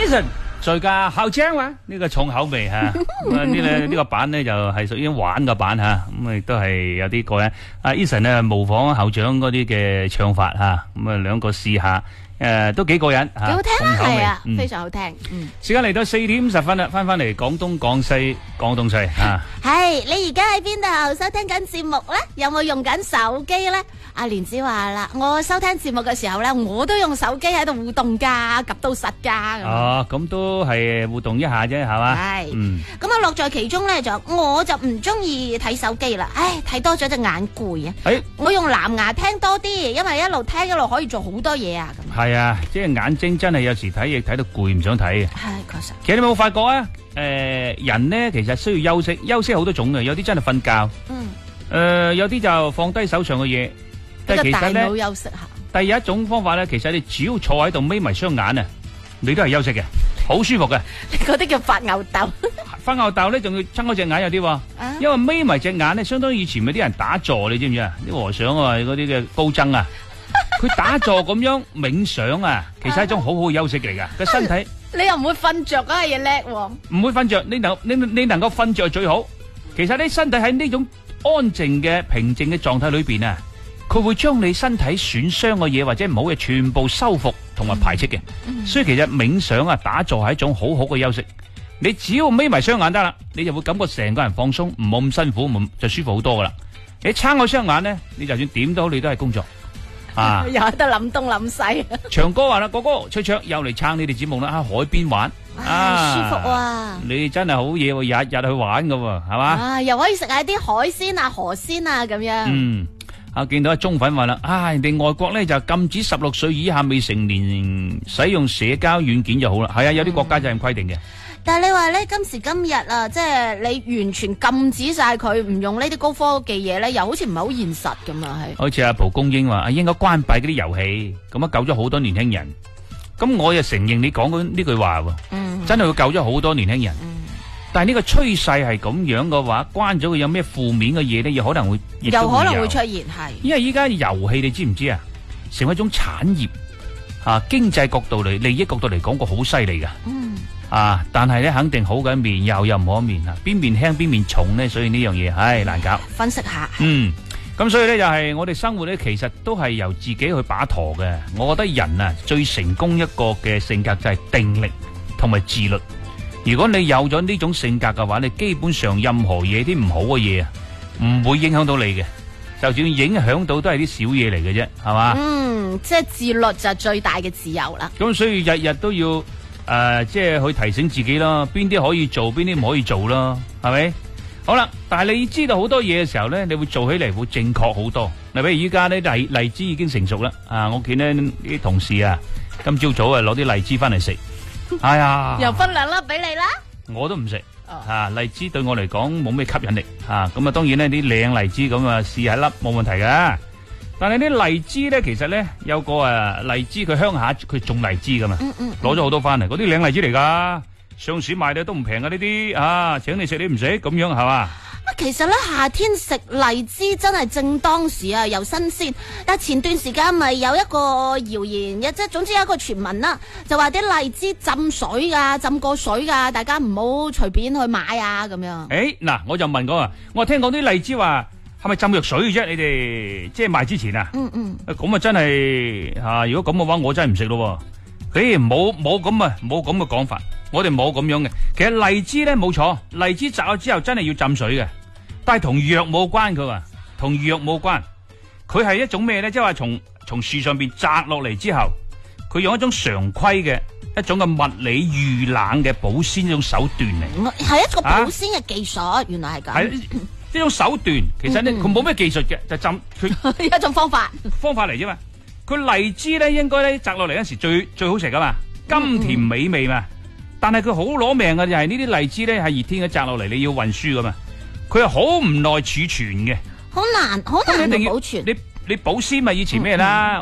Eason 最佳校長話呢個重口味嚇，呢個版呢就係屬於玩嘅版嚇，咁亦都係有啲過癮。阿 Eason 呢模仿校長嗰啲嘅唱法嚇，咁啊兩個試下。都幾過癮， 幾好聽啊，係啊，非常好聽。 時間嚟到4點50分啦，翻嚟廣東廣西廣東西啊。 係你而家喺邊度收聽緊節目咧？有冇用緊手機咧？阿蓮子話啦，我收聽節目嘅時候咧，我都用手機喺度互動噶，及到實噶。 哦，咁都係互動一下啫，係嘛？ 係，咁啊樂在其中咧，我就唔中意睇手機啦。唉，睇多咗隻眼攰啊。我用藍牙聽多啲，因為一路聽一路可以做好多嘢啊。 係啊，即係眼睛真係有時睇嘢睇到攰，唔想睇嘅。 係，確實。 其實你有冇發覺啊？人呢其實需要休息，休息好多種嘅，有啲真係瞓覺。有啲就放低手上嘅嘢。但係其實咧， 休息下。 第一種方法咧，其實你只要坐喺度眯埋雙眼啊，你都係休息嘅，好舒服嘅。 嗰啲叫發吽哣。發吽哣咧，仲要睜開隻眼有啲，因為眯埋隻眼咧，相當於以前咪啲人打坐，你知唔知啊？啲和尚啊，嗰啲嘅高僧啊。佢打坐咁樣冥想啊，其實係一種好好休息嚟噶，個身體。 你又唔會瞓着啊？嘢叻喎！ 唔會瞓着，你能夠瞓着最好。其實你身體喺呢種安靜嘅平靜嘅狀態裏邊啊，佢會將你身體損傷嘅嘢或者唔好嘅全部修復同埋排斥嘅。所以其實冥想啊，打坐係一種好好嘅休息。你只要眯埋雙眼得啦，你就會感覺成個人放鬆，唔好咁辛苦，就舒服好多噶啦。你撐開雙眼咧，你就算點都好，你都係工作。 又喺度諗東諗西。 長哥話啦，哥哥卓卓又嚟撐你哋節目啦，喺海邊玩， 舒服啊！ 你真係好嘢喎，日日去玩噶喎，係嘛？ 又可以食下啲海鮮啊、河鮮啊咁樣。 見到阿中粉話啦，人哋外國咧就禁止16歲以下未成年使用社交軟件就好啦。係啊，有啲國家就係咁規定嘅。 但係你話咧，今時今日啊，即係你完全禁止晒佢唔用呢啲高科技嘢咧，又好似唔係好現實咁啊，係。好似阿蒲公英話，應該關閉嗰啲遊戲，咁啊救咗好多年輕人。咁我又承認你講呢句話喎，真係會救咗好多年輕人。但係呢個趨勢係咁樣嘅話，關咗佢有咩負面嘅嘢咧？有可能會出現係。 因為依家遊戲你知唔知啊？成為一種產業經濟角度嚟、利益角度嚟講，個好犀利噶。但係咧肯定好嘅一面，又唔好一面啊！邊面輕邊面重咧，所以呢樣嘢難搞。 分析下。 咁所以咧就係我哋生活咧，其實都係由自己去把舵嘅。我覺得人啊最成功一個嘅性格就係定力同埋自律。如果你有咗呢種性格嘅話，你基本上任何嘢啲唔好嘅嘢啊，唔會影響到你嘅。就算影響到都係啲小嘢嚟嘅啫，係嘛？ 即係自律就係最大嘅自由啦。 咁所以日日都要。即係去提醒自己啦，邊啲可以做，邊啲唔可以做啦，係咪？好啦，但係你知道好多嘢嘅時候咧，你會做起嚟會正確好多。嗱，比如依家咧荔枝已經成熟啦，我見咧啲同事啊，今朝早攞啲荔枝翻嚟食，哎呀， 又分2粒俾你啦， 我都唔食，荔枝對我嚟講冇咩吸引力，咁啊當然呢啲靚荔枝咁啊試下一粒冇問題㗎。但係啲荔枝咧，其實咧有個荔枝，佢鄉下佢種荔枝噶嘛，攞咗好多翻嚟，嗰啲靚荔枝嚟噶，上市賣咧都唔平噶呢啲，請你食你唔食咁樣係嘛？ 其實咧夏天食荔枝真係正當時啊，又新鮮。但係前段時間咪有一個謠言嘅，即係總之有一個傳聞啦，就話啲荔枝浸水噶，浸過水噶，大家唔好隨便去買啊咁樣。 嗱，我就問過啊，我聽講啲荔枝話。係咪浸藥水嘅啫？你哋即係賣之前啊？咁啊真係如果咁嘅話，我真係唔食咯。冇咁嘅講法，我哋冇咁樣嘅。其實荔枝咧冇錯，荔枝摘咗之後真係要浸水嘅，但係同藥冇關。佢話同藥冇關，佢係一種咩咧？即係話從樹上邊摘落嚟之後，佢用一種常規嘅一種嘅物理預冷嘅保鮮一種手段嚟。 係一個保鮮嘅技術，原來係咁。 呢種手段其實咧佢冇咩技術嘅，就浸佢一種方法嚟啫嘛。佢荔枝咧應該咧摘落嚟嗰時最好食噶嘛，甘甜美味嘛。但係佢好攞命嘅就係呢啲荔枝咧係熱天嘅摘落嚟，你要運輸噶嘛，佢係好唔耐儲存嘅， 好難保存。 你保鮮咪以前咩啦？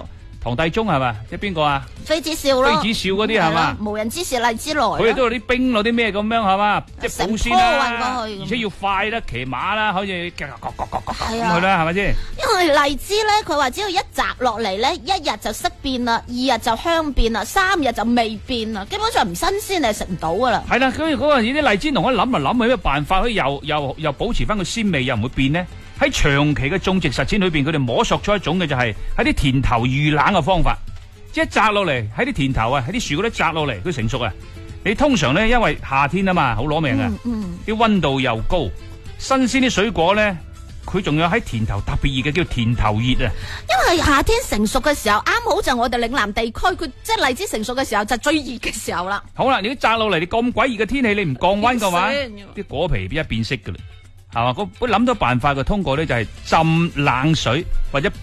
唐帝宗係嘛？即係邊個啊？ 妃子笑咯， 妃子笑嗰啲係嘛？ 無人知是荔枝來。 佢哋都有啲兵攞啲咩咁樣係嘛？即係保鮮啦， 而且要快啦，騎馬啦，好似咁去啦，係咪先？ 因為荔枝咧，佢話只要一摘落嚟咧，一日就色變啦，二日就香變啦，3日就味變啦，基本上唔新鮮你係食唔到噶啦。係啦，咁嗰陣時啲荔枝農一諗有咩辦法可以又保持翻個鮮味，又唔會變呢？喺長期嘅種植實踐裏邊，佢哋摸索出一種嘅就係喺啲田頭預冷嘅方法，即係摘落嚟喺啲田頭啊，喺啲樹嗰啲摘落嚟，佢成熟啊。你通常咧，因為夏天啊嘛，好攞命啊，啲溫度又高，新鮮啲水果咧，佢仲有喺田頭特別熱嘅，叫田頭熱啊。 因為夏天成熟嘅時候，啱好就我哋嶺南地區，佢即係荔枝成熟嘅時候，就最熱嘅時候啦。 好啦，你啲摘落嚟，你咁鬼熱嘅天氣，你唔降溫嘅話，啲果皮一變色噶啦。係嘛？我諗到辦法嘅，通過咧就係浸冷水或者